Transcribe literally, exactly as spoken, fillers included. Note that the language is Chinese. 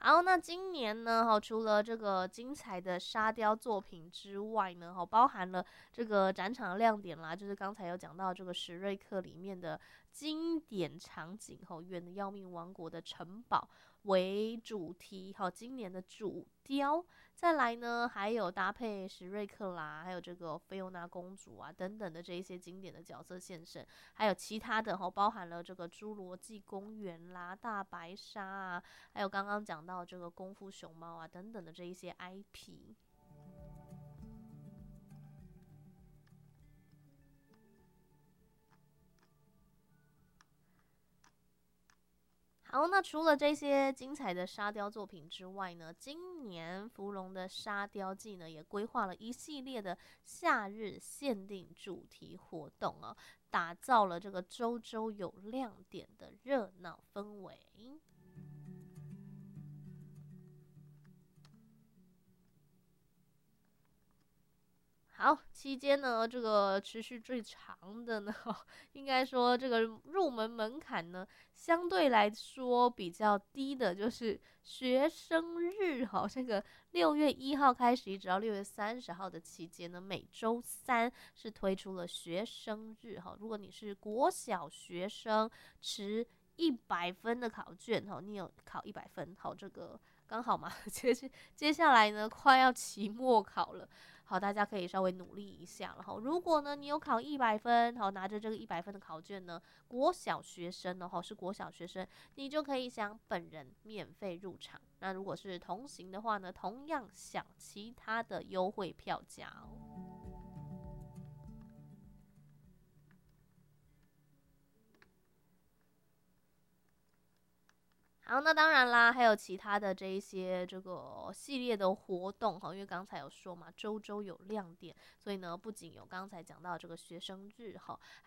好，那今年呢，哈，除了这个精彩的沙雕作品之外呢，哈，包含了这个展场的亮点啦，就是刚才有讲到这个史瑞克里面的经典场景，哈，远的要命王国的城堡为主题，哈，今年的主雕。再来呢，还有搭配史瑞克啦，还有这个菲欧娜公主啊等等的这一些经典的角色现身，还有其他的哈，包含了这个侏罗纪公园啦、大白鲨啊。还有刚刚讲到这个功夫熊猫啊等等的这一些 I P。好，那除了这些精彩的沙雕作品之外呢，今年芙蓉的沙雕季呢也规划了一系列的夏日限定主题活动啊，打造了这个周周有亮点的热闹氛围。好，期间呢，这个持续最长的呢，应该说这个入门门槛呢，相对来说比较低的，就是学生日哈。这个六月一号开始，一直到六月三十号的期间呢，每周三是推出了学生日哈。如果你是国小学生，持一百分的考卷哈，你有考一百分，好，这个刚好嘛。接接下来呢，快要期末考了。好，大家可以稍微努力一下然后如果呢，你有考一百分，好，拿着这个一百分的考卷呢，国小学生呢，哈，是国小学生，你就可以享本人免费入场。那如果是同行的话呢，同样享其他的优惠票价哦。好，那当然啦，还有其他的这一些这个系列的活动哈，因为刚才有说嘛，周周有亮点，所以呢，不仅有刚才讲到这个学生日哈，